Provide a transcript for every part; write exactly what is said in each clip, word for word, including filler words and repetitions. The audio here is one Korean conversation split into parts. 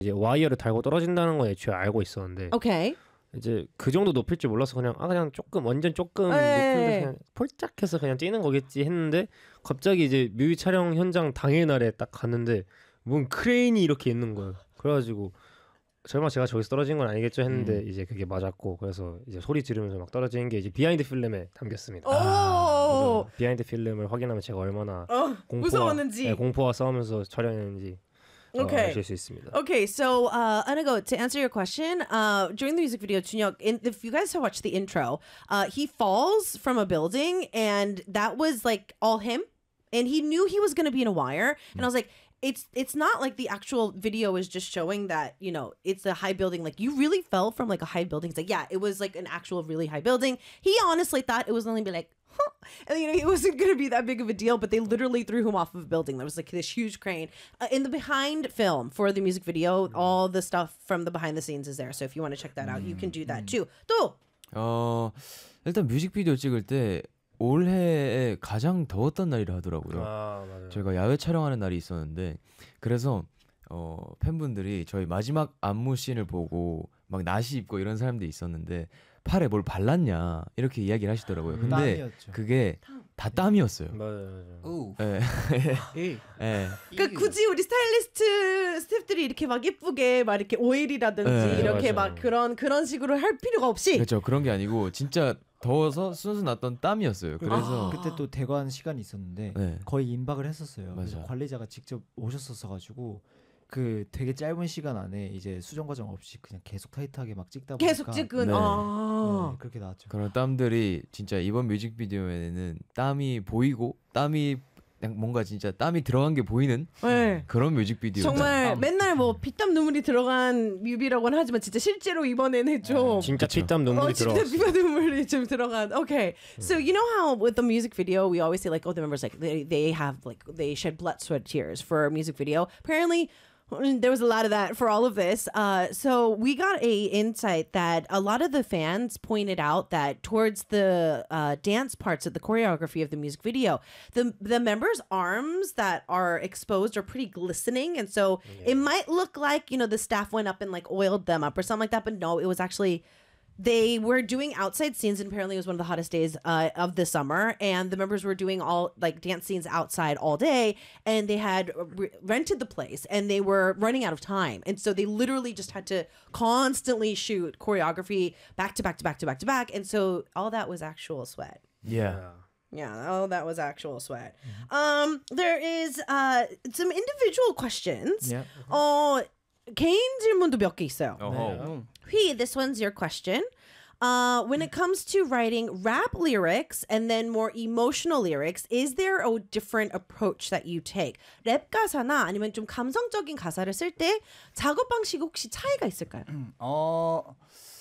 이제 와이어를 달고 떨어진다는 건 애초에 알고 있었는데 Okay. 이제 그 정도 높일 줄 몰라서 그냥 아 그냥 조금 완전 조금 에이. 높은데 그냥 폴짝해서 그냥 뛰는 거겠지 했는데 갑자기 이제 뮤비 촬영 현장 당일날에 딱 갔는데 뭔 크레인이 이렇게 있는 거예요. 그래가지고 설마 제가 저기서 떨어진 건 아니겠죠 했는데 음. 이제 그게 맞았고 그래서 이제 소리 지르면서 막 떨어지는 게 이제 비하인드 필름에 담겼습니다. 아, 비하인드 필름을 확인하면 제가 얼마나 어, 공포와, 무서웠는지 네, 공포와 싸우면서 촬영했는지 Okay. 아실 수 있습니다. Okay, so uh, Anago, to answer your question, uh, during the music video, Chunhyuk, in, if you guys have watched the intro, uh, he falls from a building, and that was like all him, and he knew he was going to be in a wire, and I was like, it's it's not like the actual video is just showing that, you know, it's a high building. Like, you really fell from like a high building. It's like, yeah, it was like an actual really high building. He honestly thought it was only be like, huh. And you know, it wasn't going to be that big of a deal, but they literally threw him off of a building. There was like this huge crane. Uh, in the behind film for the music video, all the stuff from the behind the scenes is there. So if you want to check that out, you can do that too. 또! 어, 일단 뮤직비디오 찍을 때 올해에 가장 더웠던 날이라 하더라고요. 아, 맞아요. 저희가 야외 촬영하는 날이 있었는데 그래서 어, 팬분들이 저희 마지막 안무 씬을 보고 막 나시 입고 이런 사람들이 있었는데 팔에 뭘 발랐냐 이렇게 이야기를 하시더라고요. 근데 땀이었죠. 그게 다 땀이었어요. 맞아요, 맞아요. 예. 예. 그러니까 굳이 우리 스타일리스트 스태프들이 이렇게 막 예쁘게 막 이렇게 오일이라든지 네, 이렇게 맞아요. 막 그런 그런 식으로 할 필요가 없이 그렇죠. 그런 게 아니고 진짜 더워서 순수 났던 땀이었어요. 그래서 그때 또 대관 시간이 있었는데 네. 거의 임박을 했었어요. 그래서 맞아요. 관리자가 직접 오셨었어 가지고 그 되게 짧은 시간 안에 이제 수정 과정 없이 그냥 계속 타이트하게 막 찍다 보니까 계속 찍은 네. 아. 네, 그렇게 나왔죠. 그런 땀들이 진짜 이번 뮤직비디오에는 땀이 보이고 땀이 그냥 뭔가 진짜 땀이 들어간 게 보이는 네. 그런 뮤직비디오. 정말 맨날 뭐 피땀 눈물이 들어간 뮤비라고는 하지만 진짜 실제로 이번에는 좀 진짜 그쵸. 피땀 눈물이 어, 진짜 들어갔어요. 피땀 눈물이 좀 들어간. Okay, so you know how with the music video we always say like, oh, the members like they they have like they shed blood, sweat, tears for a music video. Apparently. There was a lot of that for all of this. Uh, so we got a insight that a lot of the fans pointed out that towards the uh, dance parts of the choreography of the music video, the the members' arms that are exposed are pretty glistening, and so yeah. It might look like, you know, the staff went up and like oiled them up or something like that, but no, it was actually. They were doing outside scenes, and apparently it was one of the hottest days uh, of the summer. And the members were doing all like dance scenes outside all day, and they had re- rented the place, and they were running out of time, and so they literally just had to constantly shoot choreography back to back to back to back to back, and so all that was actual sweat. Yeah. Yeah, oh, that was actual sweat. Mm-hmm. Um, there is uh some individual questions. Yeah. 어 개인 질문도 몇 개 있어요. 어허. Hui, this one's your question. Uh, when it comes to writing rap lyrics and then more emotional lyrics, is there a different approach that you take? 랩 가사나 아니면 좀 감성적인 가사를 쓸 때 작업 방식 혹시 차이가 있을까요? 어,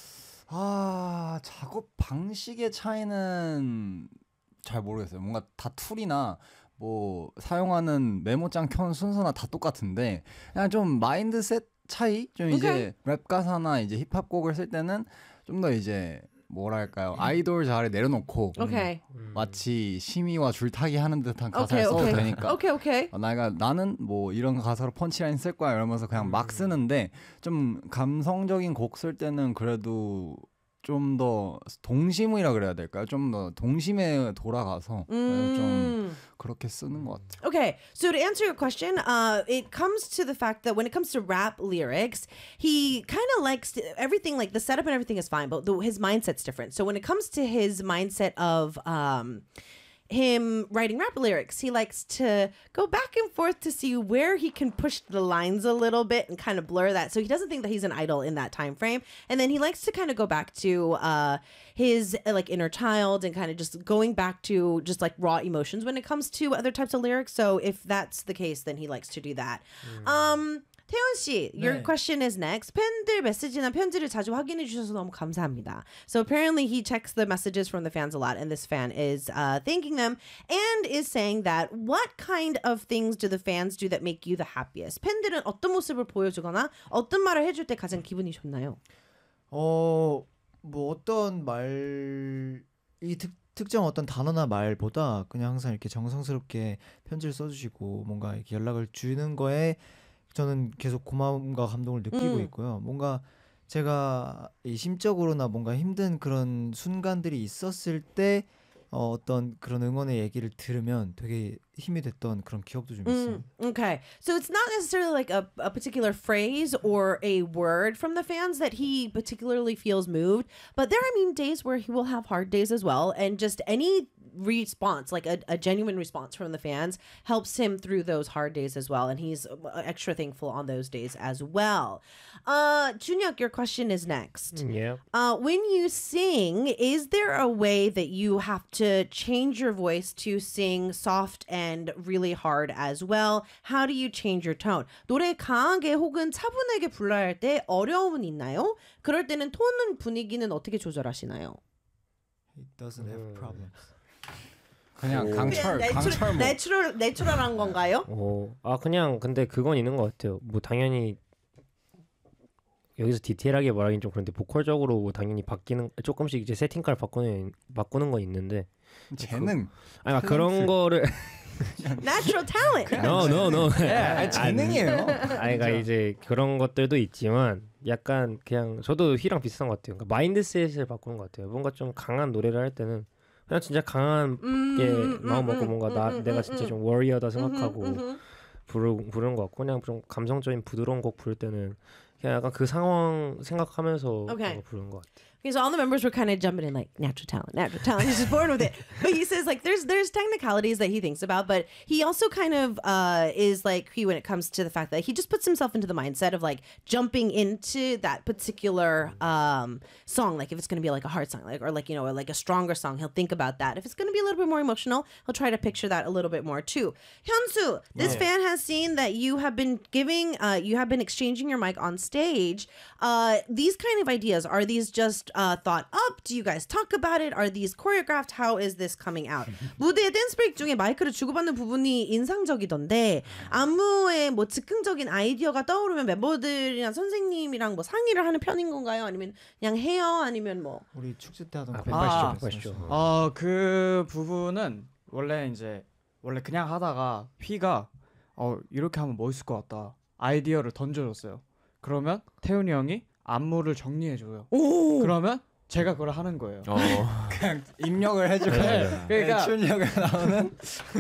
아, 작업 방식의 차이는 잘 모르겠어요. 뭔가 다 툴이나 뭐 사용하는 메모장 켠 순서나 다 똑같은데 그냥 좀 마인드셋 차이? 좀 이제 Okay. 랩 가사나 이제 힙합 곡을 쓸 때는 좀 더 이제 뭐랄까요 아이돌 자리에 내려놓고 Okay. 마치 심의와 줄타기 하는 듯한 가사를 Okay, 써도 okay. 되니까 Okay, okay. 어, 내가 나는 뭐 이런 가사로 펀치라인 쓸 거야 이러면서 그냥 막 쓰는데 좀 감성적인 곡 쓸 때는 그래도 좀 더 동심이라 그래야 될까요? 좀 더 동심에 돌아가서 음. 좀 그렇게 쓰는 것 같아요. Okay, so to answer your question, uh, it comes to the fact that when it comes to rap lyrics, he kind of likes to, everything, like the setup and everything is fine, but the, his mindset's different. So when it comes to his mindset of um, him writing rap lyrics, he likes to go back and forth to see where he can push the lines a little bit and kind of blur that. So he doesn't think that he's an idol in that time frame. And then he likes to kind of go back to uh, his uh, like inner child and kind of just going back to just like raw emotions when it comes to other types of lyrics. So if that's the case, then he likes to do that. Mm. Um, 태연 씨, your 네. question is next. 팬들 메시지나 편지를 자주 확인해 주셔서 너무 감사합니다. So apparently he checks the messages from the fans a lot, and this fan is uh, thanking them and is saying that what kind of things do the fans do that make you the happiest? 팬들은 어떤 모습을 보여주거나 어떤 말을 해줄 때 가장 기분이 좋나요? 어, 뭐 어떤 말, 이 특, 특정 어떤 단어나 말보다 그냥 항상 이렇게 정성스럽게 편지를 써주시고 뭔가 이렇게 연락을 주는 거에 저는 계속 고마움과 감동을 느끼고 음. 있고요. 뭔가 제가 이 심적으로나 뭔가 힘든 그런 순간들이 있었을 때 어, 어떤 그런 응원의 얘기를 들으면 되게 힘이 됐던 그런 기억도 좀 있어요. Mm, okay. So it's not necessarily like a, a particular phrase or a word from the fans that he particularly feels moved, but there are, I mean, days where he will have hard days as well. And just any response, like a, a genuine response from the fans, helps him through those hard days as well. And he's extra thankful on those days as well. Uh, Junhyuk, your question is next. Yeah. Uh, when you sing, is there a way that you have to change your voice to sing soft and really hard as well? How do you change your tone? 노래 강하게 혹은 차분하게 불러야 할 때 어려움은 있나요? 그럴 때는 톤은 분위기는 어떻게 조절하시나요? He doesn't have problems. 그냥 강철 강철 뭐 내추럴 내추럴한 건가요? 어, 아 그냥 근데 그건 있는 것 같아요. 뭐 당연히 여기서 디테일하게 말하긴 좀 그런데 보컬적으로 뭐 당연히 바뀌는 조금씩 이제 세팅깔 바꾸는 바꾸는 건 있는데 재능. 아니 그런 거를 Natural talent. no no no 예, 재능이에요. 아이가 이제 그런 것들도 있지만 약간 그냥 저도 휘랑 비슷한 것 같아요. 그러니까 마인드셋을 바꾸는 것 같아요. 뭔가 좀 강한 노래를 할 때는 그냥 진짜 강한 게 음, 마음 음, 먹고 음, 뭔가 나 음, 내가 음, 진짜 음. 좀 워리어다 생각하고 음, 음. 부르 부르는 것 같고 그냥 좀 감성적인 부드러운 곡 부를 때는 그냥 약간 그 상황 생각하면서 Okay. 그거 부르는 것 같아요. Because all the members were kind of jumping in like natural talent, natural talent. He's just born with it. But he says like there's there's technicalities that he thinks about, but he also kind of uh, is like he when it comes to the fact that he just puts himself into the mindset of like jumping into that particular um, song. Like if it's gonna be like a hard song, like or like you know or like a stronger song, he'll think about that. If it's gonna be a little bit more emotional, he'll try to picture that a little bit more too. Hyunsu, this fan has seen that you have been giving, uh, you have been exchanging your mic on stage. Uh, these kind of ideas are these just uh, thought up? Do you guys talk about it? Are these choreographed? How is this coming out? 무대 댄스 브레이크 중에 마이크를 주고받는 부분이 인상적이던데 안무에 뭐 즉흥적인 아이디어가 떠오르면 멤버들이랑 선생님이랑 뭐 상의를 하는 편인 건가요? 아니면 그냥 해요? 아니면 뭐 우리 축제 때 하던 아, 거 백팔십조, 말씀하시죠. 백팔십조. 어, 그 부분은 원래 이제 원래 그냥 하다가 휘가 어 이렇게 하면 멋있을 것 같다 아이디어를 던져줬어요. 그러면 태훈이 형이 안무를 정리해줘요. 오. 그러면 제가 그걸 하는 거예요. 어. 그냥 입력을 해주고 네. 그러니까 출력에 나오는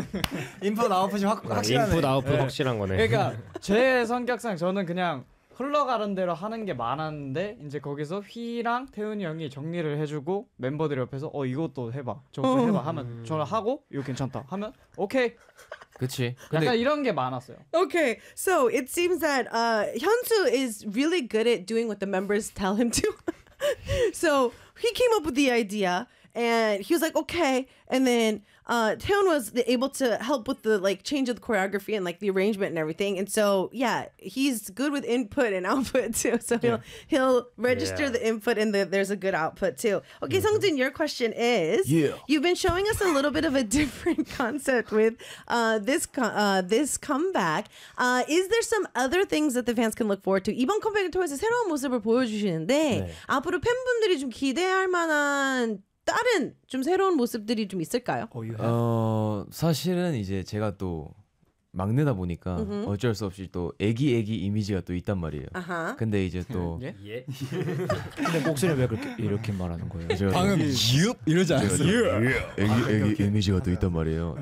인풋 아웃풋이 확 확실하네. 인풋 아웃풋 네. 확실한 거네. 그러니까 제 성격상 저는 그냥 흘러가는 대로 하는 게 많았는데 이제 거기서 휘랑 태훈이 형이 정리를 해주고 멤버들 옆에서 어 이것도 해봐 저것도 해봐 하면 저는 하고 이거 괜찮다 하면 오케이 그치. 약간 근데 이런 게 많았어요. Okay, so it seems that uh, Hyunsu is really good at doing what the members tell him to. So he came up with the idea, and he was like, "Okay," and then uh, Taeyeon was able to help with the like change of the choreography and like the arrangement and everything. And so yeah, he's good with input and output too. So he'll he'll register Yeah. the input and the, there's a good output too. Okay, Seongjin, your question is: Yeah. You've been showing us a little bit of a different concept with uh, this co- uh, this comeback. Uh, is there some other things that the fans can look forward to? 이번 컴백을 통해서 새로운 모습을 보여주시는데 네. 앞으로 팬분들이 좀 기대할 만한 다른 좀 새로운 모습들이 좀 있을까요? Oh, you have. 어 사실은 이제 제가 또 막내다 보니까 음흠. 어쩔 수 없이 또 애기 애기 이미지가 또 있단 말이에요. 아하. 근데 이제 또 예? 예. 근데 목소리 왜 그렇게 이렇게 말하는 거예요? 제가 방금 또 옙 이러지 않았어요? 애기 애기 이미지가 또 있단 말이에요.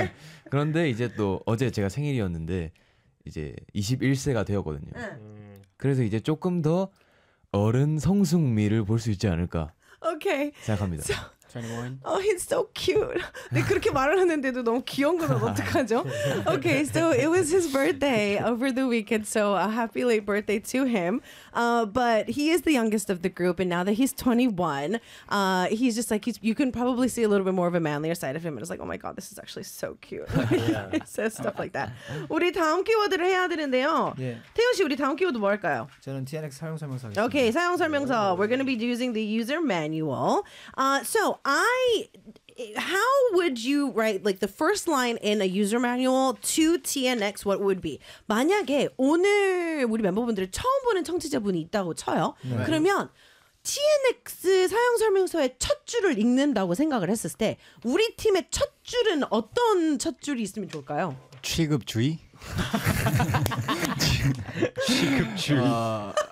그런데 이제 또 어제 제가 생일이었는데 이제 이십일 세가 되었거든요. 음, 그래서 이제 조금 더 어른 성숙미를 볼 수 있지 않을까 Okay. 생각합니다. 이십일. Oh, he's so cute. 네, 그렇게 말을 하는데도 너무 귀여운 거면 어떡하죠? Okay, so it was his birthday over the weekend, so a happy late birthday to him. Uh, but he is the youngest of the group, and now that he's twenty-one, uh, he's just like, he's, you can probably see a little bit more of a manlier side of him, and it's like, oh my god, this is actually so cute. He says stuff like that. 우리 다음 키워드를 해야 되는데요. 예, 태훈 씨, 우리 다음 키워드 뭐 할까요? 저는 티엔엑스 사용 설명서 하겠습니다. Okay, 사용 설명서. We're going to be using the user manual. Uh, so I, how would you write like the first line in a user manual to T N X? What would be? 만약에 오늘 우리 멤버분들을 처음 보는 청취자분이 있다고 쳐요. 그러면 T N X 사용 설명서의 첫 줄을 읽는다고 생각을 했을 때 우리 팀의 첫 줄은 어떤 첫 줄이 있으면 좋을까요? 취급주의? 시급주의. 아,